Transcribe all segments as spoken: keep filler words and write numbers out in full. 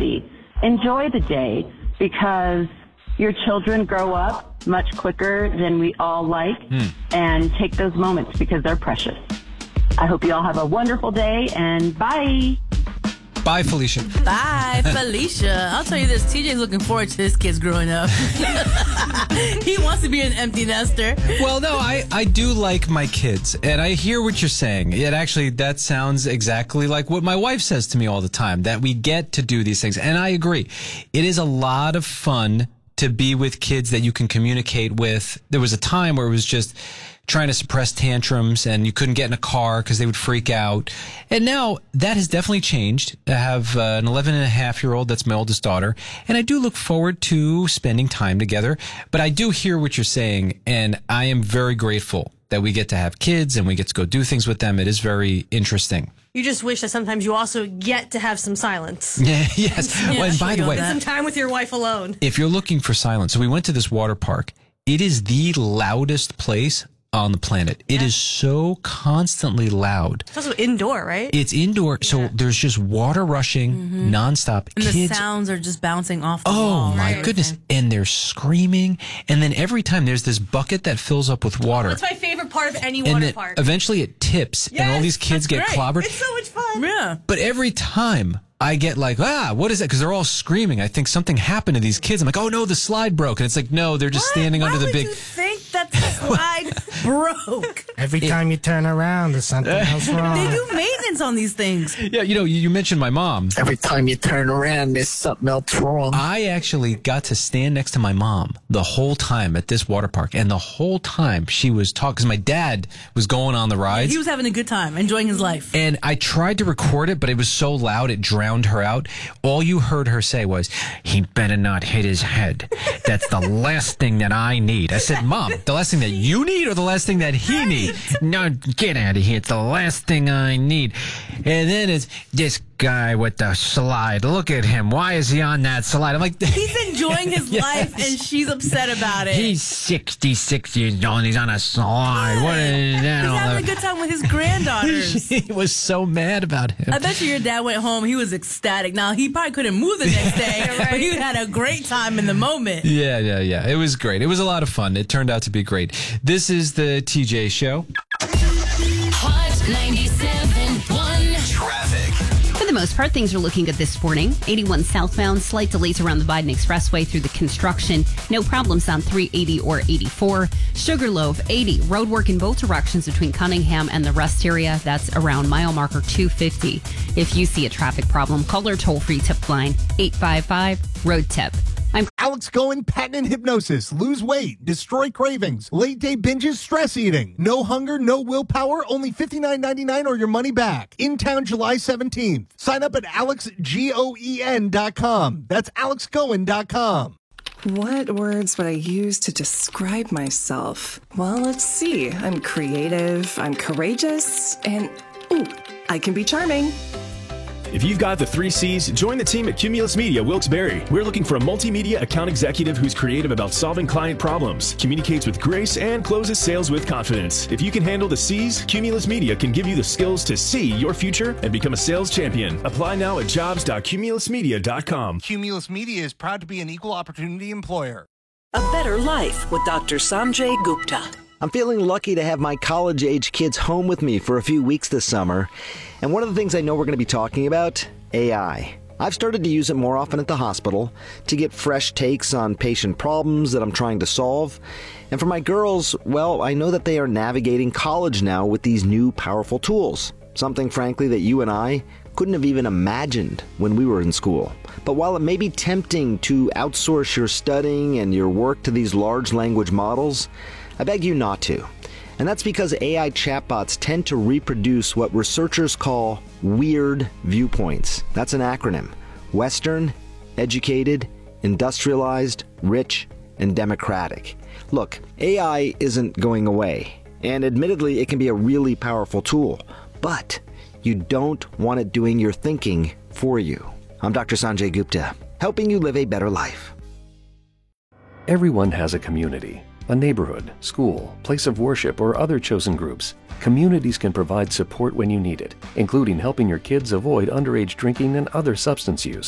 easy. Enjoy the day because your children grow up much quicker than we all like, mm. and take those moments because they're precious. I hope you all have a wonderful day, and bye. Bye, Felicia. Bye, Felicia. I'll tell you this, T J's looking forward to his kids growing up. He wants to be an empty nester. Well, no, I, I do like my kids, and I hear what you're saying. It actually, that sounds exactly like what my wife says to me all the time, that we get to do these things, and I agree. It is a lot of fun to be with kids that you can communicate with. There was a time where it was just trying to suppress tantrums and you couldn't get in a car because they would freak out. And now that has definitely changed. I have uh, an eleven and a half year old. That's my oldest daughter. And I do look forward to spending time together. But I do hear what you're saying. And I am very grateful that we get to have kids and we get to go do things with them. It is very interesting. You just wish that sometimes you also get to have some silence. Yeah, yes. Yeah, well, and by the way, some time with your wife alone. If you're looking for silence, so we went to this water park. It is the loudest place on the planet. Yeah. It is so constantly loud. It's also indoor, right? It's indoor, yeah. So there's just water rushing mm-hmm. nonstop. And Kids, the sounds are just bouncing off the oh, wall. Oh my right? goodness. And they're screaming. And then every time there's this bucket that fills up with water. That's my favorite part of any and water park. Eventually it tips yes, and all these kids get great. clobbered. It's so much fun. Yeah. But every time I get like, ah, what is that? Because they're all screaming. I think something happened to these kids. I'm like, oh no, the slide broke. And it's like, no, they're just what? standing Why under the would big. You think that the slide broke? Every time you turn around, there's something else wrong. They do maintenance on these things. Yeah, you know, you, you mentioned my mom. Every time you turn around, there's something else wrong. I actually got to stand next to my mom the whole time at this water park. And the whole time she was talking, because my dad was going on the rides. He was having a good time, enjoying his life. And I tried to record it, but it was so loud, it drowned her out. All you heard her say was, he better not hit his head. That's the last thing that I need. I said, Mom, the last thing that you need or the last thing that he needs? No, get out of here. It's the last thing I need. And then it's this guy with the slide. Look at him. Why is he on that slide? I'm like, he's enjoying his yes. life and she's upset about it. He's sixty-six years old and he's on a slide. What is that? He's having a good time with his granddaughters. She was so mad about him. I bet you your dad went home. He was ecstatic. Now, he probably couldn't move the next day, right. But he had a great time in the moment. Yeah, yeah, yeah. It was great. It was a lot of fun. It turned out to be great. This is the T J Show. Hot ninety-seven point one Traffic. For the most part, things are looking good this morning. eighty-one southbound, slight delays around the Biden Expressway through the construction. No problems on three eighty or eighty-four. Sugarloaf, eighty. Road work in both directions between Cunningham and the rest area. That's around mile marker two fifty. If you see a traffic problem, call our toll-free tip line, eight five five, road tip. I'm Alex Cohen, patent and hypnosis. Lose weight, destroy cravings, late day binges, stress eating. No hunger, no willpower, only fifty-nine ninety-nine or your money back. In town July seventeenth. Sign up at alex goen dot com. That's alex goen dot com. What words would I use to describe myself? Well, let's see. I'm creative, I'm courageous, and ooh, I can be charming. If you've got the three C's, join the team at Cumulus Media Wilkes-Barre. We're looking for a multimedia account executive who's creative about solving client problems, communicates with grace, and closes sales with confidence. If you can handle the C's, Cumulus Media can give you the skills to see your future and become a sales champion. Apply now at jobs dot cumulus media dot com. Cumulus Media is proud to be an equal opportunity employer. A better life with Doctor Sanjay Gupta. I'm feeling lucky to have my college-age kids home with me for a few weeks this summer. And one of the things I know we're going to be talking about, A I. I've started to use it more often at the hospital to get fresh takes on patient problems that I'm trying to solve. And for my girls, well, I know that they are navigating college now with these new powerful tools. Something, frankly, that you and I couldn't have even imagined when we were in school. But while it may be tempting to outsource your studying and your work to these large language models, I beg you not to. And that's because A I chatbots tend to reproduce what researchers call weird viewpoints. That's an acronym. Western, educated, industrialized, rich, and democratic. Look, A I isn't going away. And admittedly, it can be a really powerful tool. But you don't want it doing your thinking for you. I'm Doctor Sanjay Gupta, helping you live a better life. Everyone has a community. A neighborhood, school, place of worship, or other chosen groups. Communities can provide support when you need it, including helping your kids avoid underage drinking and other substance use.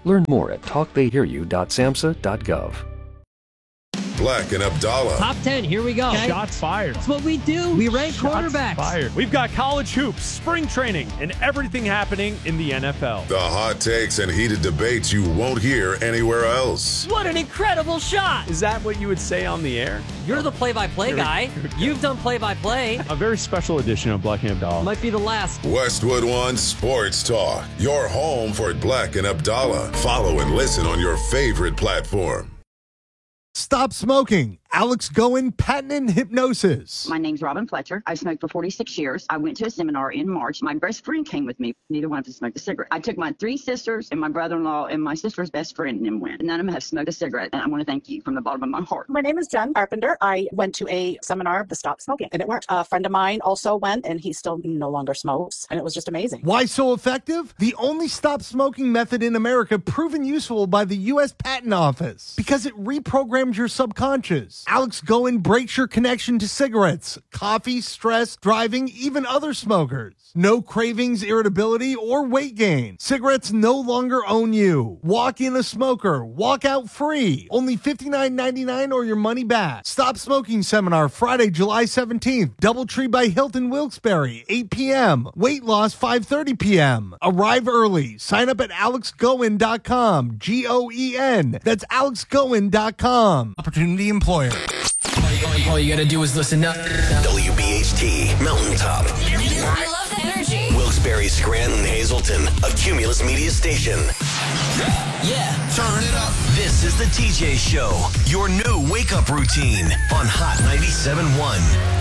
Learn more at talk they hear you dot samhsa dot gov. Black and Abdallah. Top ten, here we go. Okay. Shots fired. That's what we do. We rank Shots quarterbacks. Fired. We've got college hoops, spring training, and everything happening in the N F L. The hot takes and heated debates you won't hear anywhere else. What an incredible shot. Is that what you would say on the air? You're the play-by-play guy. You've done play-by-play. A very special edition of Black and Abdallah. Might be the last. Westwood One Sports Talk. Your home for Black and Abdallah. Follow and listen on your favorite platform. Stop smoking. Alex Goen, patent and hypnosis. My name's Robin Fletcher. I smoked for forty-six years. I went to a seminar in March. My best friend came with me. Neither one of us smoked a cigarette. I took my three sisters and my brother-in-law and my sister's best friend and went. None of them have smoked a cigarette. And I want to thank you from the bottom of my heart. My name is Jen Carpenter. I went to a seminar, the Stop Smoking, and it worked. A friend of mine also went, and he still no longer smokes. And it was just amazing. Why so effective? The only stop smoking method in America proven useful by the U S Patent Office. Because it reprograms your subconscious. Alex Goen breaks your connection to cigarettes, coffee, stress, driving, even other smokers. No cravings, irritability, or weight gain. Cigarettes no longer own you. Walk in a smoker. Walk out free. Only fifty-nine ninety-nine or your money back. Stop Smoking Seminar Friday, July seventeenth. Doubletree by Hilton Wilkes-Barre, eight p.m. Weight loss, five thirty p.m. Arrive early. Sign up at alex goen dot com. G O E N. That's alex goen dot com. Opportunity employer. All you, all you, all you gotta do is listen up. W B H T Mountaintop. I love the energy. Wilkes-Barre, Scranton, Hazleton, a Cumulus Media station. Yeah. Turn it up. This is the T J Show, your new wake-up routine on Hot ninety-seven point one.